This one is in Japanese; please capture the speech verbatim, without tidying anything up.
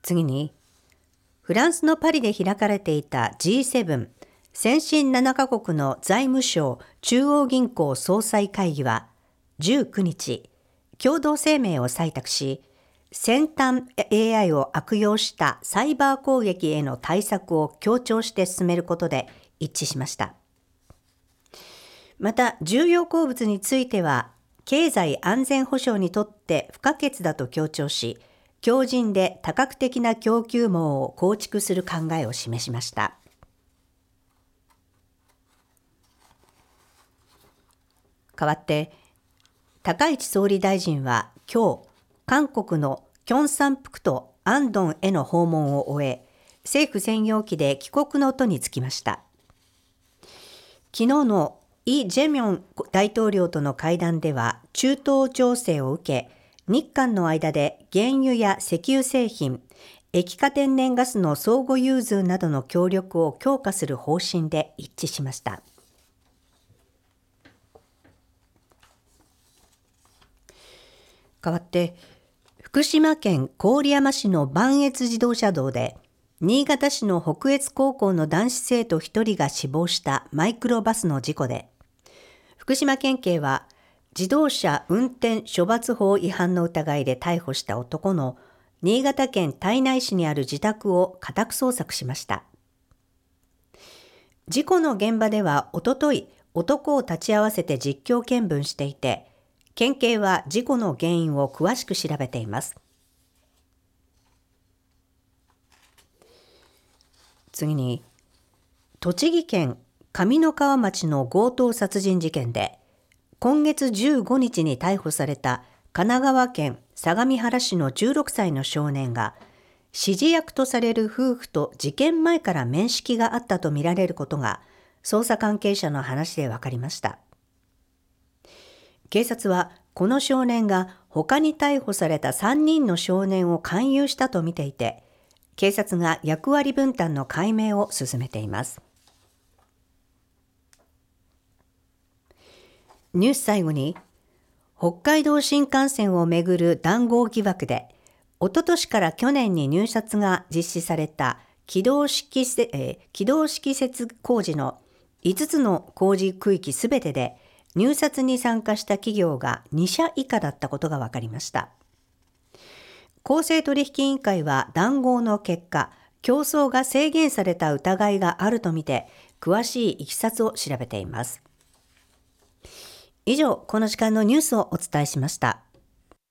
次に、フランスのパリで開かれていた ジーセブン 先進ななカ国の財務相・中央銀行総裁会議はじゅうくにち、共同声明を採択し、先端 エーアイ を悪用したサイバー攻撃への対策を強調して進めることで一致しました。また、重要鉱物については、経済安全保障にとって不可欠だと強調し、強靭で多角的な供給網を構築する考えを示しました。代わって、高市総理大臣は今日、韓国のキョンサンプクトアンドンへの訪問を終え、政府専用機で帰国の途に就きました。昨日のイ・ジェミョン大統領との会談では、中東情勢を受け、日韓の間で原油や石油製品、液化天然ガスの相互融通などの協力を強化する方針で一致しました。代わって、福島県郡山市の磐越自動車道で、新潟市の北越高校の男子生徒ひとりが死亡したマイクロバスの事故で、福島県警は自動車運転処罰法違反の疑いで逮捕した男の新潟県胎内市にある自宅を家宅捜索しました。事故の現場ではおととい、男を立ち会わせて実況見分していて、県警は事故の原因を詳しく調べています。次に、栃木県上三川町の強盗殺人事件で、今月じゅうごにちに逮捕された神奈川県相模原市のじゅうろくさいの少年が、指示役とされる夫婦と事件前から面識があったとみられることが、捜査関係者の話で分かりました。警察は、この少年が他に逮捕されたさんにんの少年を勧誘したとみていて、警察が役割分担の解明を進めています。ニュース最後に、北海道新幹線をめぐる談合疑惑で、おととしから去年に入札が実施された軌道式せ、えー、軌道式設工事のいつつの工事区域すべてで、入札に参加した企業がにしゃ以下だったことが分かりました。公正取引委員会は談合の結果、競争が制限された疑いがあるとみて、詳しいいきさつを調べています。以上、この時間のニュースをお伝えしました。